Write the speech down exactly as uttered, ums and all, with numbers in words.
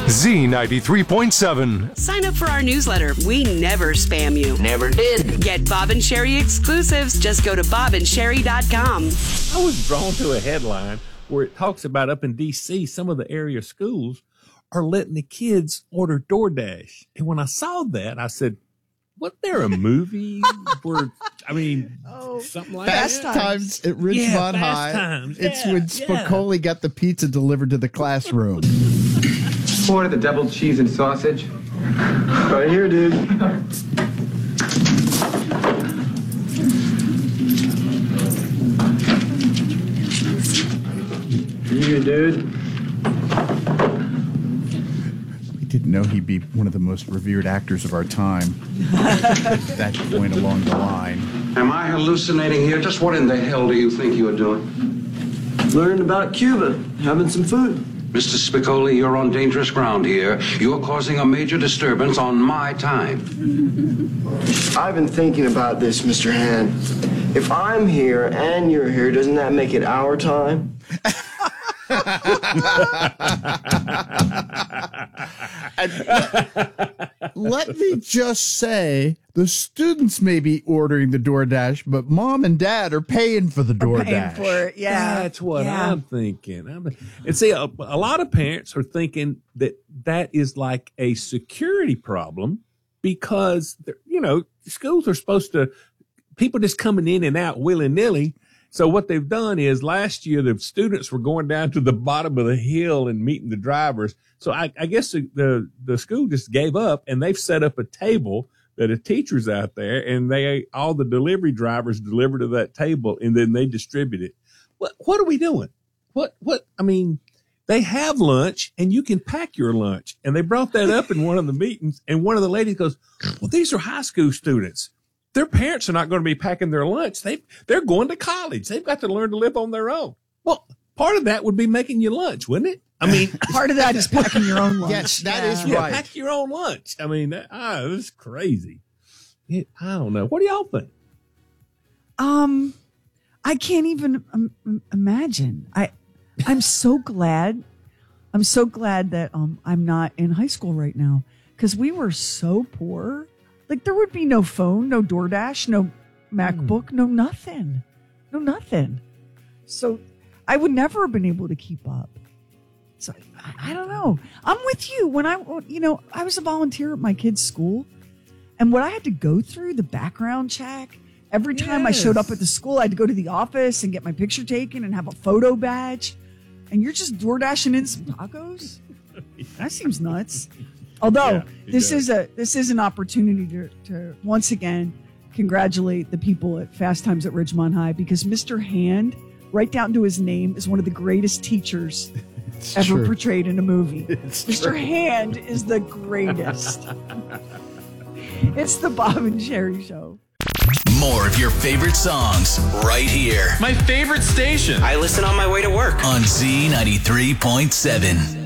Z ninety-three point seven. Sign up for our newsletter. We never spam you. Never did. Get Bob and Sherry exclusives. Just go to bob and sherry dot com. I was drawn to a headline where it talks about up in D C, some of the area schools are letting the kids order DoorDash. And when I saw that, I said, wasn't there a movie where, I mean, oh, something like Fast that? Times at Ridgemont yeah, Fast High. Times. It's yeah, when yeah. Spicoli got the pizza delivered to the classroom. Order the double cheese and sausage. Right here, dude. You, dude. We didn't know he'd be one of the most revered actors of our time. At that point along the line. Am I hallucinating here? Just what in the hell do you think you are doing? Learning about Cuba, having some food. Mister Spicoli, you're on dangerous ground here. You're causing a major disturbance on my time. I've been thinking about this, Mister Hand. If I'm here and you're here, doesn't that make it our time? Let me just say, the students may be ordering the DoorDash, but mom and dad are paying for the DoorDash. Paying for it, yeah. That's what yeah. I'm thinking. I'm, and see, a, a lot of parents are thinking that that is like a security problem because, you know, schools are supposed to, people just coming in and out willy-nilly. So what they've done is last year, the students were going down to the bottom of the hill and meeting the drivers. So I, I guess the, the, the school just gave up and they've set up a table that a teacher's out there and they, all the delivery drivers deliver to that table and then they distribute it. What, what are we doing? What, what, I mean, they have lunch and you can pack your lunch. And they brought that up in one of the meetings and one of the ladies goes, well, these are high school students. Their parents are not going to be packing their lunch. They, they're going to college. They've got to learn to live on their own. Well, part of that would be making you lunch, wouldn't it? I mean, part of that is packing your own lunch. Yes, that yeah. is yeah, right. pack your own lunch. I mean, that, ah, this is crazy. It, I don't know. What do y'all think? Um, I can't even um, imagine. I, I'm so glad. I'm so glad that um I'm not in high school right now because we were so poor. Like there would be no phone, no DoorDash, no MacBook, mm. no nothing, no nothing. So I would never have been able to keep up. So I, I don't know. I'm with you. When I, you know, I was a volunteer at my kid's school, and what I had to go through, the background check. Every time yes. I showed up at the school, I had to go to the office and get my picture taken and have a photo badge. And you're just DoorDashing in some tacos? That seems nuts. Although yeah, this does. is a this is an opportunity to, to once again congratulate the people at Fast Times at Ridgemont High because Mister Hand, right down to his name, is one of the greatest teachers it's ever true. portrayed in a movie. It's Mister True. Hand is the greatest. It's the Bob and Sherry Show. More of your favorite songs right here. My favorite station. I listen on my way to work. On Z ninety-three point seven.